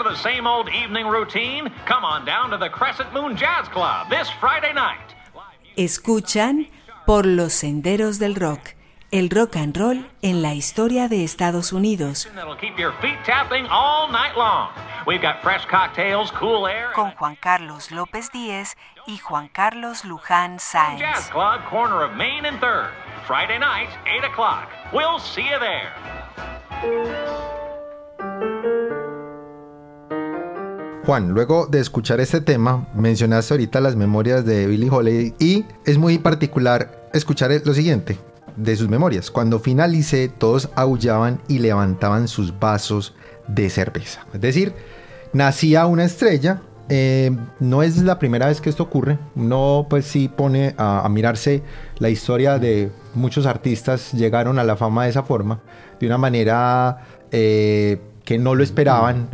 the same old evening routine? Come on down to the Crescent Moon Jazz Club this Friday night. Escuchan Por los Senderos del Rock, el rock and roll en la historia de Estados Unidos. Con Juan Carlos López Díez y Juan Carlos Luján Sáenz. Jazz Club, corner of Main and 3rd. Friday night, 8 o'clock. We'll see you there. Juan, luego de escuchar este tema, mencionaste ahorita las memorias de Billie Holiday y es muy particular escuchar lo siguiente de sus memorias. Cuando finalicé, todos aullaban y levantaban sus vasos de cerveza. Es decir, nacía una estrella. No es la primera vez que esto ocurre. Uno pues sí pone a mirarse la historia de muchos artistas llegaron a la fama de esa forma, de una manera que no lo esperaban,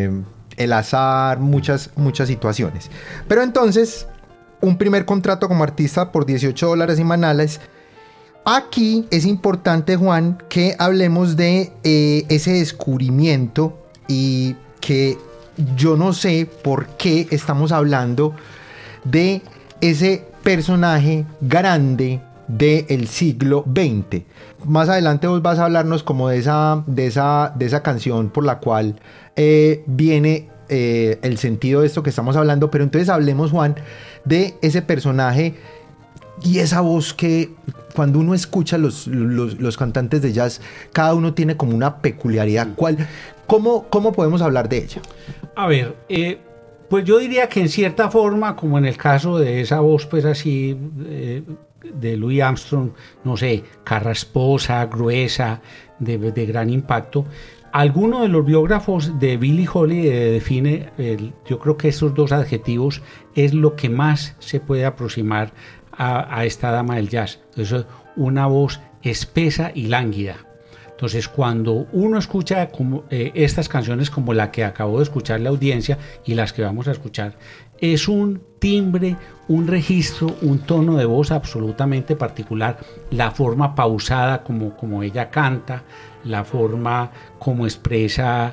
el azar, muchas situaciones. Pero entonces, un primer contrato como artista por $18 semanales. Aquí es importante, Juan, que hablemos de ese descubrimiento y que yo no sé por qué estamos hablando de ese personaje grande del siglo XX. Más adelante vos vas a hablarnos como de esa canción por la cual viene el sentido de esto que estamos hablando, pero entonces hablemos, Juan, de ese personaje y esa voz que cuando uno escucha los cantantes de jazz, cada uno tiene como una peculiaridad. ¿Cómo podemos hablar de ella? A ver, pues yo diría que en cierta forma, como en el caso de esa voz pues así de Louis Armstrong, no sé, carrasposa, gruesa, de gran impacto, alguno de los biógrafos de Billie Holiday define, yo creo que estos dos adjetivos es lo que más se puede aproximar a esta dama del jazz. Entonces, una voz espesa y lánguida. Entonces, cuando uno escucha estas canciones como la que acabó de escuchar la audiencia y las que vamos a escuchar, es un timbre, un registro, un tono de voz absolutamente particular, la forma pausada como ella canta, la forma como expresa,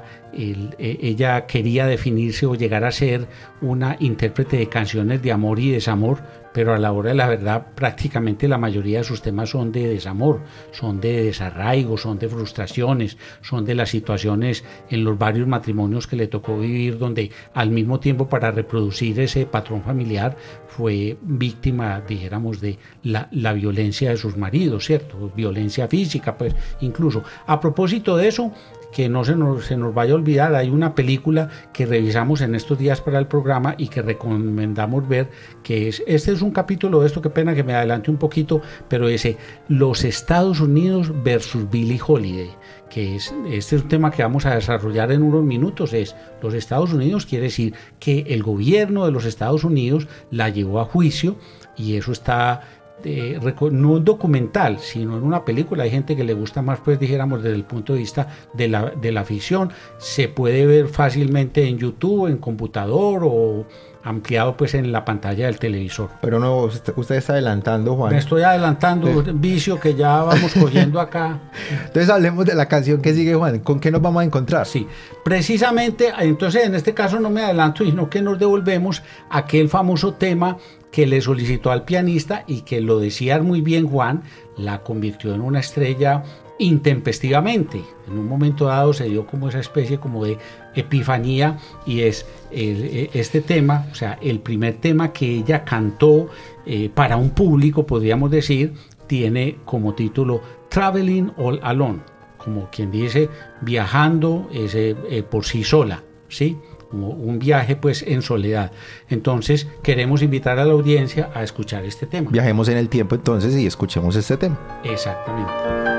ella quería definirse o llegar a ser una intérprete de canciones de amor y desamor, pero a la hora de la verdad prácticamente la mayoría de sus temas son de desamor, son de desarraigo, son de frustraciones, son de las situaciones en los varios matrimonios que le tocó vivir, donde al mismo tiempo para reproducir ese patrón familiar fue víctima, dijéramos, de la violencia de sus maridos, ¿cierto? Violencia física, pues incluso. A propósito de eso, que no se nos vaya a olvidar, hay una película que revisamos en estos días para el programa y que recomendamos ver, que este es un capítulo de esto, qué pena que me adelante un poquito, pero Los Estados Unidos versus Billie Holiday, que este es un tema que vamos a desarrollar en unos minutos. Los Estados Unidos quiere decir que el gobierno de los Estados Unidos la llevó a juicio, y eso está no documental, sino en una película. Hay gente que le gusta más, pues dijéramos, desde el punto de vista de la ficción. Se puede ver fácilmente en YouTube, en computador o ampliado pues en la pantalla del televisor. Pero no, usted está adelantando, Juan. Me estoy adelantando, vicio que ya vamos cogiendo acá. Entonces hablemos de la canción que sigue, Juan. ¿Con qué nos vamos a encontrar? Sí, precisamente, entonces en este caso no me adelanto, sino que nos devolvemos a aquel famoso tema que le solicitó al pianista y que, lo decía muy bien Juan, la convirtió en una estrella intempestivamente. En un momento dado se dio como esa especie como de epifanía, y es este tema, o sea, el primer tema que ella cantó para un público, podríamos decir, tiene como título Traveling All Alone, como quien dice, viajando por sí sola, ¿sí? Como un viaje pues en soledad. Entonces queremos invitar a la audiencia a escuchar este tema. Viajemos en el tiempo entonces y escuchemos este tema. Exactamente.